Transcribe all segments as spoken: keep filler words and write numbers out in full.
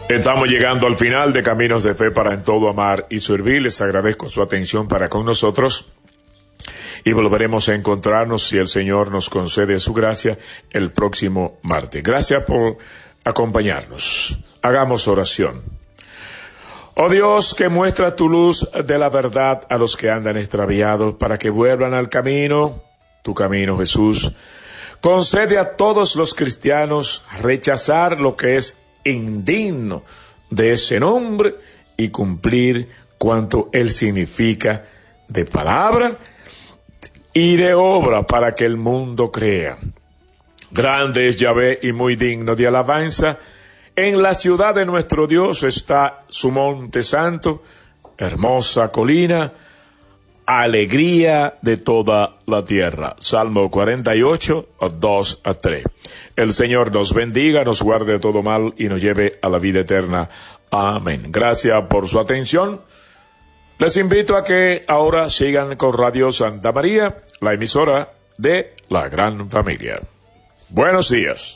Estamos llegando al final de Caminos de Fe para en todo amar y servir. Les agradezco su atención para con nosotros y volveremos a encontrarnos, si el Señor nos concede su gracia, el próximo martes. Gracias por acompañarnos. Hagamos oración. Oh Dios, que muestra tu luz de la verdad a los que andan extraviados para que vuelvan al camino, tu camino, Jesús. Concede a todos los cristianos rechazar lo que es indigno de ese nombre y cumplir cuanto él significa de palabra y de obra para que el mundo crea. Grande es Yahvé y muy digno de alabanza. En la ciudad de nuestro Dios está su monte santo, hermosa colina, alegría de toda la tierra. Salmo cuarenta y ocho, dos a tres. El Señor nos bendiga, nos guarde de todo mal y nos lleve a la vida eterna. Amén. Gracias por su atención. Les invito a que ahora sigan con Radio Santa María, la emisora de la gran familia. Buenos días.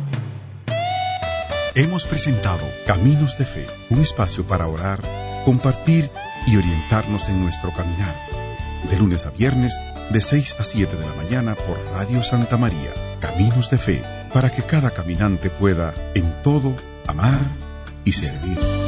Hemos presentado Caminos de Fe, un espacio para orar, compartir y orientarnos en nuestro caminar. De lunes a viernes, de seis a siete de la mañana por Radio Santa María. Caminos de Fe, para que cada caminante pueda, en todo, amar y servir.